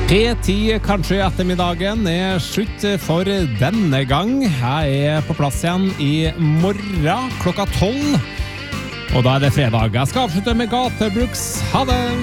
P10 kanskje i ettermiddagen slutt for denne gang. Jeg på plass igjen i morgen klokka 12. Og da det fredag. Jeg skal avslutte med Gatebrooks. Ha det!